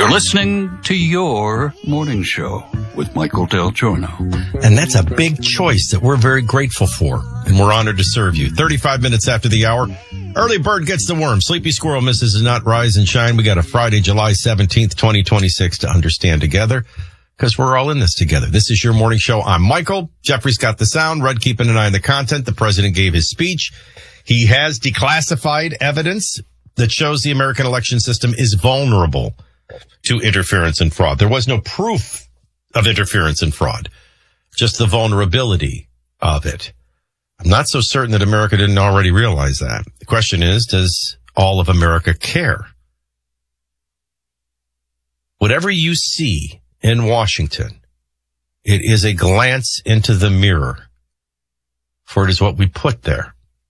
You're listening to your morning show with Michael Del Giorno. And that's a big choice that we're very grateful for. And we're honored to serve you. 35 minutes after the hour, early bird gets the worm. Sleepy squirrel misses does not rise and shine. We got a Friday, July 17th, 2026 to understand together because we're all in this together. This is your morning show. I'm Michael. Jeffrey's got the sound. Rudd keeping an eye on the content. The president gave his speech. He has declassified evidence that shows the American election system is vulnerable to interference and fraud. There was no proof of interference and fraud, just the vulnerability of it. I'm not so certain that America didn't already realize that. The question is, does all of America care? Whatever you see in Washington, it is a glance into the mirror, for it is what we put there.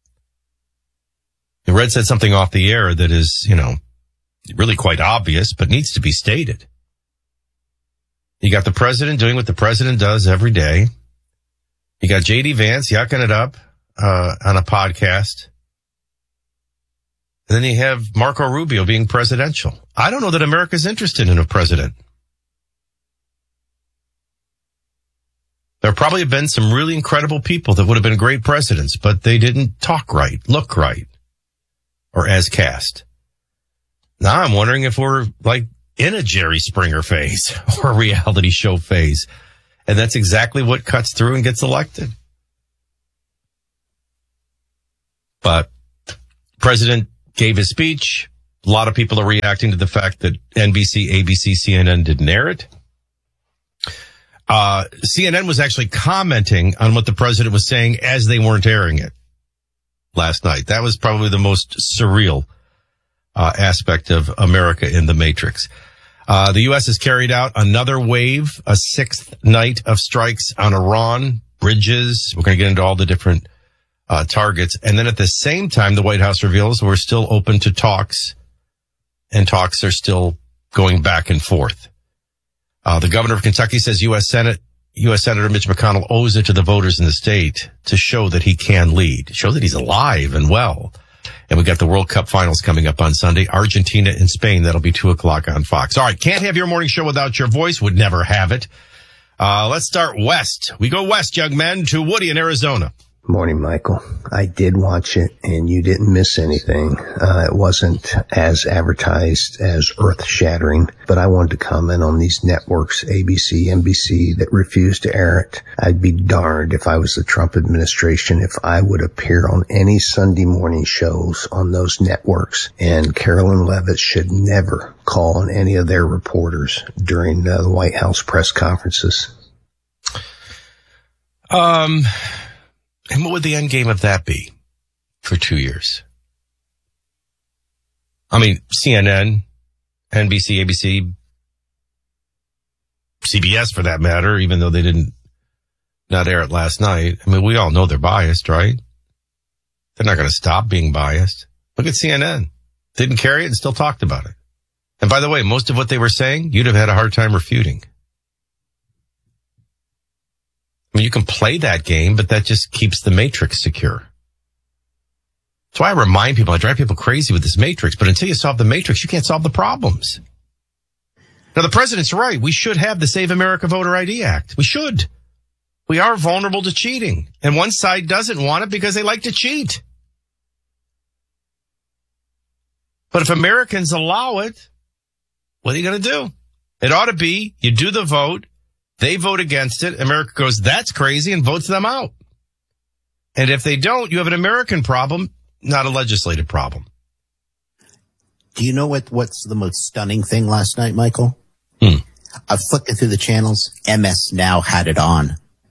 Red said something off the air that is, really quite obvious, but needs to be stated. You got the president doing what the president does every day. You got J.D. Vance yucking it up on a podcast. And then you have Marco Rubio being presidential. I don't know that America's interested in a president. There probably have been some really incredible people that would have been great presidents, but they didn't talk right, look right, or as cast. Now I'm wondering if we're like in a Jerry Springer phase or a reality show phase. And that's exactly what cuts through and gets elected. But President gave his speech. A lot of people are reacting to the fact that NBC, ABC, CNN didn't air it. CNN was actually commenting on what the president was saying as they weren't airing it last night. That was probably the most surreal aspect of America in the Matrix. The U.S. has carried out another wave, a sixth night of strikes on Iran, bridges. We're going to get into all the different targets. And then at the same time, the White House reveals we're still open to talks, and talks are still going back and forth. The governor of Kentucky says U.S. Senator Mitch McConnell owes it to the voters in the state to show that he can lead, show that he's alive and well. And we got the World Cup finals coming up on Sunday, Argentina and Spain. That'll be 2:00 on Fox. All right. Can't have your morning show without your voice. Would never have it. Let's start west. We go west, young men, to Woody in Arizona. Morning, Michael. I did watch it, and you didn't miss anything. It wasn't as advertised as earth-shattering, but I wanted to comment on these networks, ABC, NBC, that refused to air it. I'd be darned if I was the Trump administration if I would appear on any Sunday morning shows on those networks, and Carolyn Levitt should never call on any of their reporters during the White House press conferences. And what would the end game of that be for 2 years? I mean, CNN, NBC, ABC, CBS for that matter, even though they didn't not air it last night. I mean, we all know they're biased, right? They're not going to stop being biased. Look at CNN. Didn't carry it and still talked about it. And by the way, most of what they were saying, you'd have had a hard time refuting. I mean, you can play that game, but that just keeps the matrix secure. That's why I remind people, I drive people crazy with this matrix, but until you solve the matrix, you can't solve the problems. Now, the president's right. We should have the Save America Voter ID Act. We should. We are vulnerable to cheating, and one side doesn't want it because they like to cheat. But if Americans allow it, what are you going to do? It ought to be, you do the vote, they vote against it. America goes, that's crazy, and votes them out. And if they don't, you have an American problem, not a legislative problem. Do you know what's the most stunning thing last night, Michael? I flicked through the channels. MS Now had it on.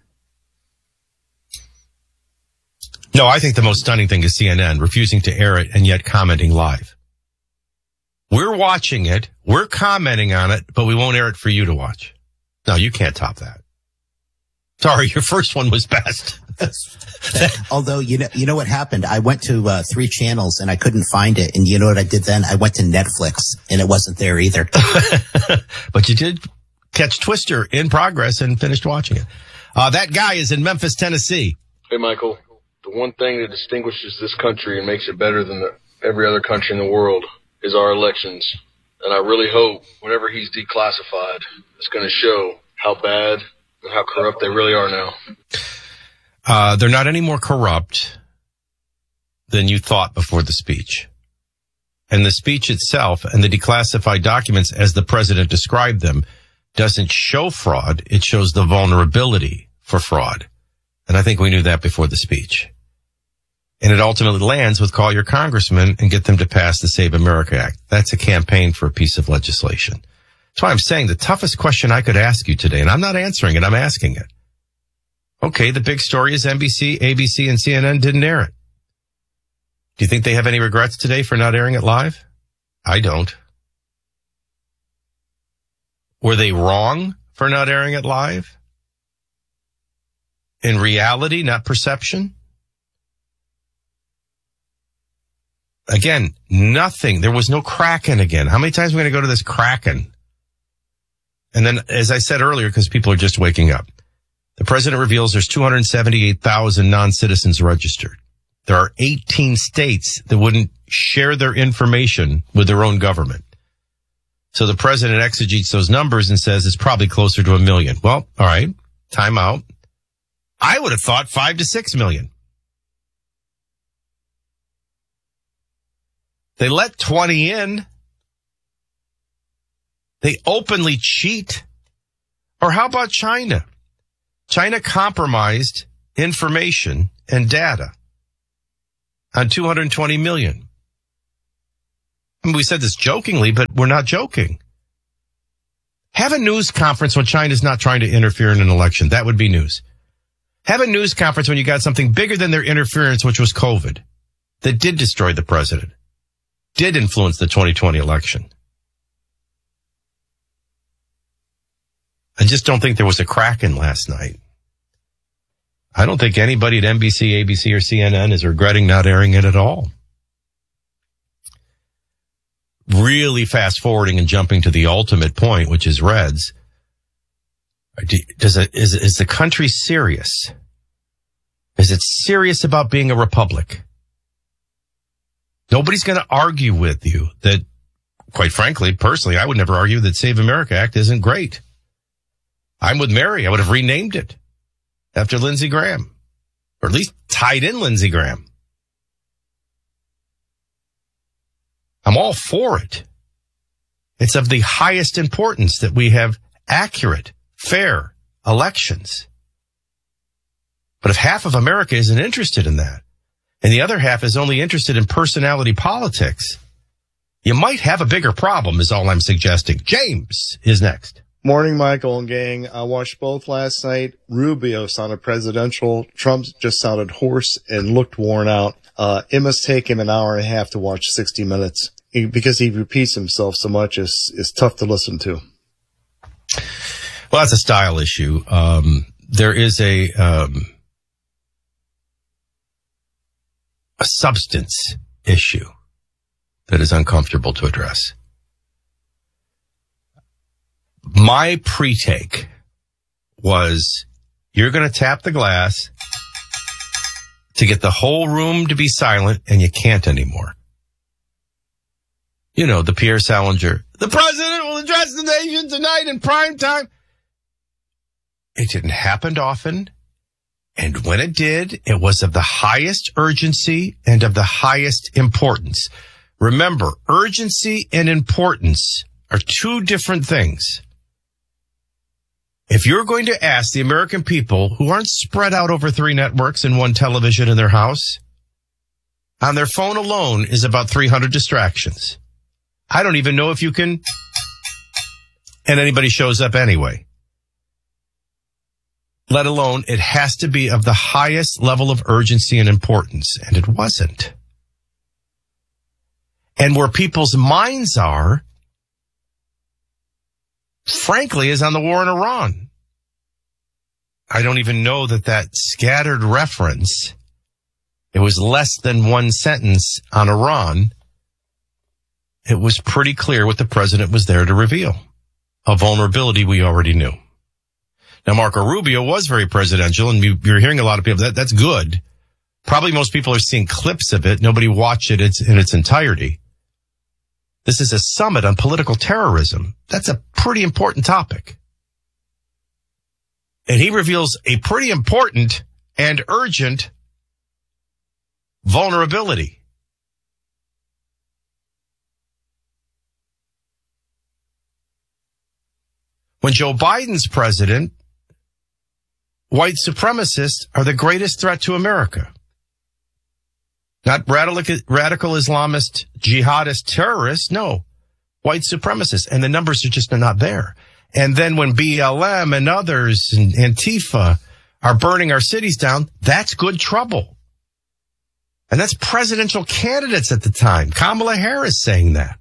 No, I think the most stunning thing is CNN refusing to air it and yet commenting live. We're watching it, we're commenting on it, but we won't air it for you to watch. No, you can't top that. Sorry, your first one was best. Although, you know what happened? I went to 3 channels and I couldn't find it. And you know what I did then? I went to Netflix and it wasn't there either. But you did catch Twister in progress and finished watching it. That guy is in Memphis, Tennessee. Hey, Michael. The one thing that distinguishes this country and makes it better than every other country in the world is our elections. And I really hope whenever he's declassified, it's going to show how bad and how corrupt they really are now. They're not any more corrupt than you thought before the speech. And the speech itself and the declassified documents, as the president described them, doesn't show fraud. It shows the vulnerability for fraud. And I think we knew that before the speech. And it ultimately lands with call your congressman and get them to pass the Save America Act. That's a campaign for a piece of legislation. That's why I'm saying the toughest question I could ask you today, and I'm not answering it, I'm asking it. Okay, the big story is NBC, ABC, and CNN didn't air it. Do you think they have any regrets today for not airing it live? I don't. Were they wrong for not airing it live? In reality, not perception? Again, nothing. There was no Kraken again. How many times are we going to go to this Kraken? And then, as I said earlier, because people are just waking up, the president reveals there's 278,000 non-citizens registered. There are 18 states that wouldn't share their information with their own government. So the president exegetes those numbers and says it's probably closer to 1 million. Well, all right, time out. I would have thought 5 to 6 million. They let 20 in. They openly cheat. Or how about China? China compromised information and data on 220 million. I mean, we said this jokingly, but we're not joking. Have a news conference when China's not trying to interfere in an election. That would be news. Have a news conference when you got something bigger than their interference, which was COVID, that did destroy the president, did influence the 2020 election. I just don't think there was a Kraken last night. I don't think anybody at NBC, ABC, or CNN is regretting not airing it at all. Really fast-forwarding and jumping to the ultimate point, which is Reds. Is the country serious? Is it serious about being a republic? Nobody's going to argue with you that, quite frankly, personally, I would never argue that Save America Act isn't great. I'm with Mary. I would have renamed it after Lindsey Graham, or at least tied in Lindsey Graham. I'm all for it. It's of the highest importance that we have accurate, fair elections. But if half of America isn't interested in that, and the other half is only interested in personality politics, you might have a bigger problem, is all I'm suggesting. James is next. Morning, Michael and gang. I watched both last night. Rubio sounded presidential. Trump just sounded hoarse and looked worn out. It must take him an hour and a half to watch 60 Minutes because he repeats himself so much. It's tough to listen to. Well, that's a style issue. There is a substance issue that is uncomfortable to address. My pre-take was, you're going to tap the glass to get the whole room to be silent, and you can't anymore. You know, the Pierre Salinger, the president will address the nation tonight in prime time. It didn't happen often. And when it did, it was of the highest urgency and of the highest importance. Remember, urgency and importance are two different things. If you're going to ask the American people who aren't spread out over 3 networks and 1 television in their house, on their phone alone is about 300 distractions. I don't even know if you can, and anybody shows up anyway. Let alone, it has to be of the highest level of urgency and importance, and it wasn't. And where people's minds are, frankly, is on the war in Iran. I don't even know that scattered reference, it was less than 1 sentence on Iran. It was pretty clear what the president was there to reveal. A vulnerability we already knew. Now, Marco Rubio was very presidential, and you're hearing a lot of people. That's good. Probably most people are seeing clips of it. Nobody watched it in its entirety. This is a summit on political terrorism. That's a pretty important topic. And he reveals a pretty important and urgent vulnerability. When Joe Biden's president, white supremacists are the greatest threat to America. Not radical Islamist, jihadist terrorists, no. White supremacists. And the numbers are just not there. And then when BLM and others and Antifa are burning our cities down, that's good trouble. And that's presidential candidates at the time. Kamala Harris saying that.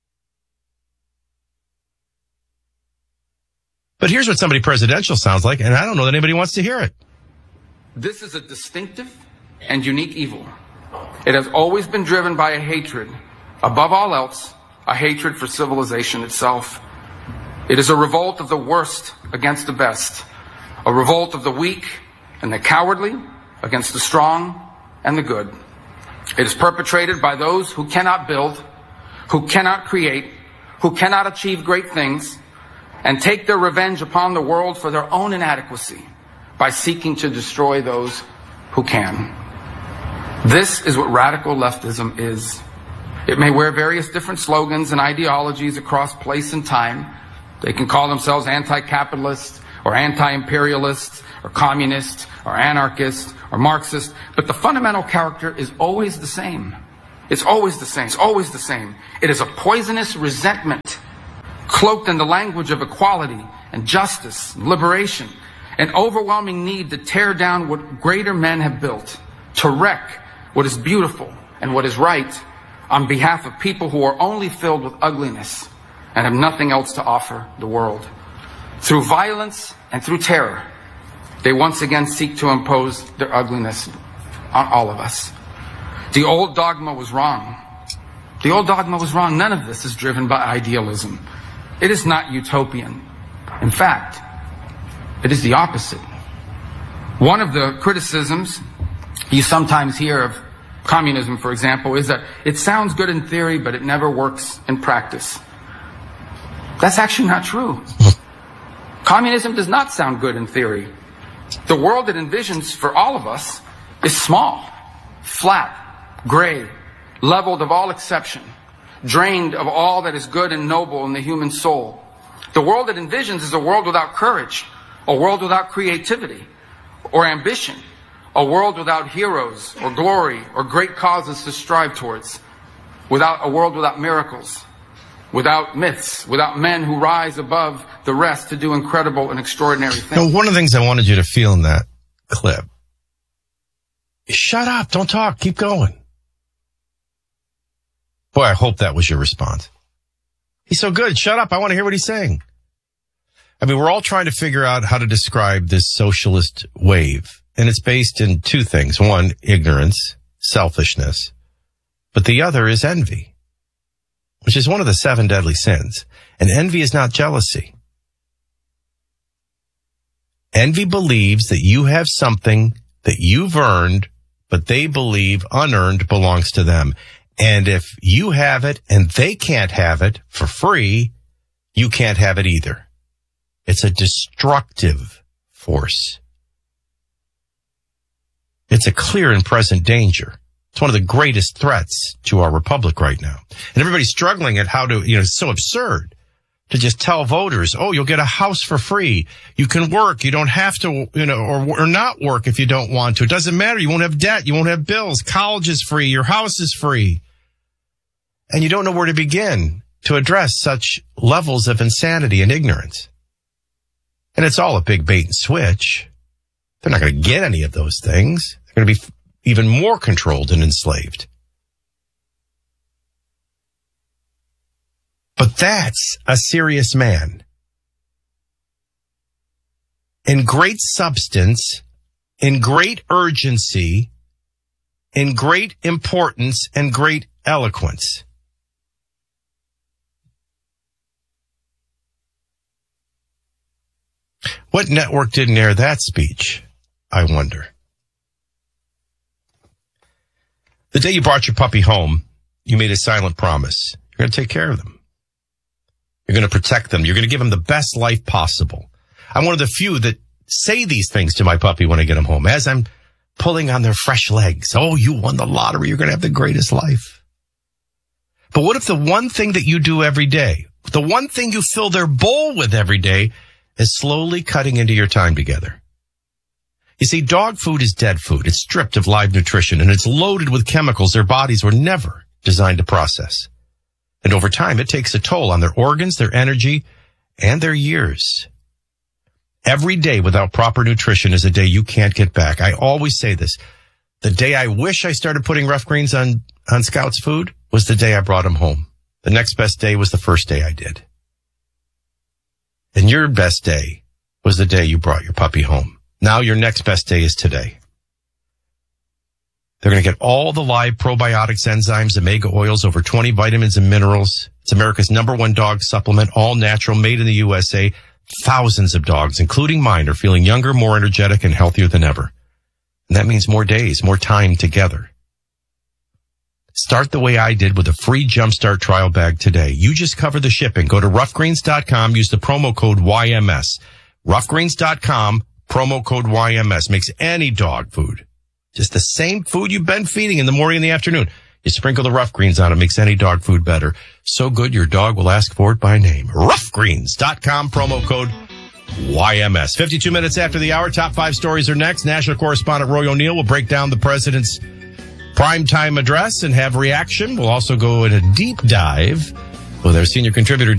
But here's what somebody presidential sounds like, and I don't know that anybody wants to hear it. This is a distinctive and unique evil. It has always been driven by a hatred, above all else, a hatred for civilization itself. It is a revolt of the worst against the best, a revolt of the weak and the cowardly against the strong and the good. It is perpetrated by those who cannot build, who cannot create, who cannot achieve great things, and take their revenge upon the world for their own inadequacy by seeking to destroy those who can. This is what radical leftism is. It may wear various different slogans and ideologies across place and time. They can call themselves anti-capitalist or anti-imperialist or communist or anarchist or Marxist, but the fundamental character is always the same. It's always the same. It's always the same. It is a poisonous resentment cloaked in the language of equality and justice, and liberation, an overwhelming need to tear down what greater men have built, to wreck what is beautiful and what is right on behalf of people who are only filled with ugliness and have nothing else to offer the world. Through violence and through terror, they once again seek to impose their ugliness on all of us. The old dogma was wrong. The old dogma was wrong. None of this is driven by idealism. It is not utopian. In fact, it is the opposite. One of the criticisms you sometimes hear of communism, for example, is that it sounds good in theory, but it never works in practice. That's actually not true. Communism does not sound good in theory. The world it envisions for all of us is small, flat, gray, leveled of all exception, drained of all that is good and noble in the human soul. The world it envisions is a world without courage, a world without creativity or ambition, a world without heroes or glory or great causes to strive towards, a world without miracles, without myths, without men who rise above the rest to do incredible and extraordinary things. Now, one of the things I wanted you to feel in that clip is shut up, don't talk, keep going. Boy, I hope that was your response. He's so good. Shut up. I want to hear what he's saying. I mean, we're all trying to figure out how to describe this socialist wave. And it's based in two things. One, ignorance, selfishness. But the other is envy, which is one of the 7 deadly sins. And envy is not jealousy. Envy believes that you have something that you've earned, but they believe unearned belongs to them. And if you have it and they can't have it for free, you can't have it either. It's a destructive force. It's a clear and present danger. It's one of the greatest threats to our republic right now. And everybody's struggling at how to, it's so absurd to just tell voters, oh, you'll get a house for free. You can work. You don't have to, or not work if you don't want to. It doesn't matter. You won't have debt. You won't have bills. College is free. Your house is free. And you don't know where to begin to address such levels of insanity and ignorance. And it's all a big bait and switch. They're not going to get any of those things. They're going to be even more controlled and enslaved. But that's a serious man. In great substance, in great urgency, in great importance, and great eloquence. What network didn't air that speech, I wonder? The day you brought your puppy home, you made a silent promise. You're going to take care of them. You're going to protect them. You're going to give them the best life possible. I'm one of the few that say these things to my puppy when I get him home, as I'm pulling on their fresh legs. Oh, you won the lottery. You're going to have the greatest life. But what if the one thing that you do every day, the one thing you fill their bowl with every day, is slowly cutting into your time together? You see, dog food is dead food. It's stripped of live nutrition, and it's loaded with chemicals their bodies were never designed to process. And over time, it takes a toll on their organs, their energy, and their years. Every day without proper nutrition is a day you can't get back. I always say this. The day I wish I started putting Rough Greens on Scout's food was the day I brought him home. The next best day was the first day I did. And your best day was the day you brought your puppy home. Now your next best day is today. They're going to get all the live probiotics, enzymes, omega oils, over 20 vitamins and minerals. It's America's #1 dog supplement, all natural, made in the USA. Thousands of dogs, including mine, are feeling younger, more energetic, and healthier than ever. And that means more days, more time together. Start the way I did with a free Jumpstart trial bag today. You just cover the shipping. Go to roughgreens.com. Use the promo code YMS. Roughgreens.com, promo code YMS. Makes any dog food just the same food you've been feeding in the morning and the afternoon. You sprinkle the Rough Greens on it. Makes any dog food better. So good, your dog will ask for it by name. Roughgreens.com, promo code YMS. 52 minutes after the hour, top 5 stories are next. National correspondent Roy O'Neill will break down the president's primetime address and have reaction. We'll also go in a deep dive with our senior contributor